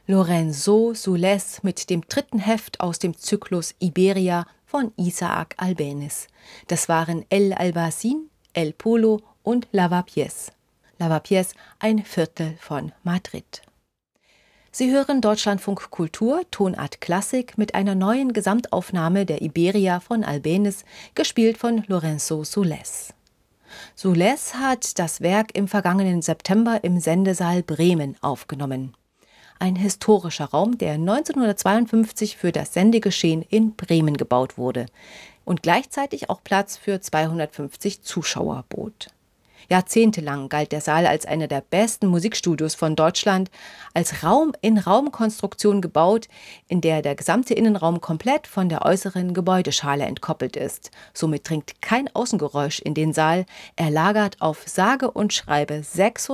Lorenzo Soules mit dem 3. Heft aus dem Zyklus Iberia von Isaac Albéniz. Das waren El Albayzín, El Polo und Lavapiés. Lavapiés, ein Viertel von Madrid. Sie hören Deutschlandfunk Kultur, Tonart Klassik mit einer neuen Gesamtaufnahme der Iberia von Albéniz, gespielt von Lorenzo Soules. Soules hat das Werk im vergangenen September im Sendesaal Bremen aufgenommen. Ein historischer Raum, der 1952 für das Sendegeschehen in Bremen gebaut wurde und gleichzeitig auch Platz für 250 Zuschauer bot. Jahrzehntelang galt der Saal als einer der besten Musikstudios von Deutschland, als Raum-in-Raum-Konstruktion gebaut, in der der gesamte Innenraum komplett von der äußeren Gebäudeschale entkoppelt ist. Somit dringt kein Außengeräusch in den Saal, er lagert auf sage und schreibe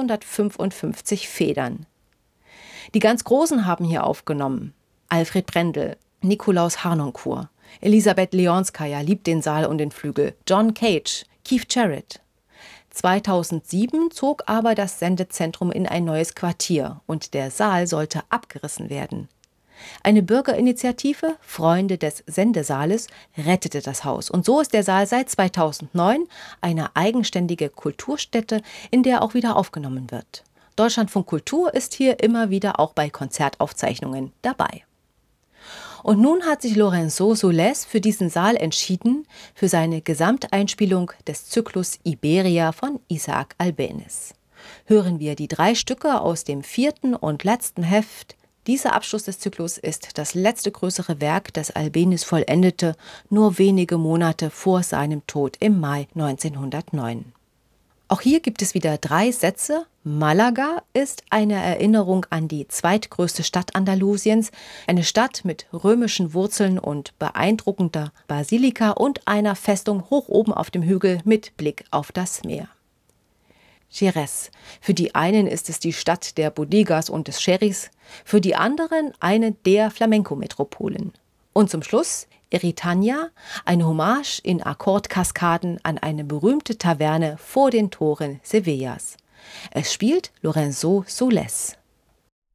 655 Federn. Die ganz Großen haben hier aufgenommen. Alfred Brendel, Nikolaus Harnoncourt, Elisabeth Leonskaya liebt den Saal und den Flügel, John Cage, Keith Jarrett. 2007 zog aber das Sendezentrum in ein neues Quartier und der Saal sollte abgerissen werden. Eine Bürgerinitiative, Freunde des Sendesaales, rettete das Haus. Und so ist der Saal seit 2009 eine eigenständige Kulturstätte, in der auch wieder aufgenommen wird. Deutschlandfunk Kultur ist hier immer wieder auch bei Konzertaufzeichnungen dabei. Und nun hat sich Lorenzo Soules für diesen Saal entschieden, für seine Gesamteinspielung des Zyklus Iberia von Isaac Albéniz. Hören wir die 3 Stücke aus dem 4. und letzten Heft. Dieser Abschluss des Zyklus ist das letzte größere Werk, das Albéniz vollendete, nur wenige Monate vor seinem Tod im Mai 1909. Auch hier gibt es wieder 3 Sätze. Malaga ist eine Erinnerung an die zweitgrößte Stadt Andalusiens, eine Stadt mit römischen Wurzeln und beeindruckender Basilika und einer Festung hoch oben auf dem Hügel mit Blick auf das Meer. Jerez. Für die einen ist es die Stadt der Bodegas und des Sherrys, für die anderen eine der Flamenco-Metropolen. Und zum Schluss Eritania, eine Hommage in Akkordkaskaden an eine berühmte Taverne vor den Toren Sevillas. Es spielt Lorenzo Soules.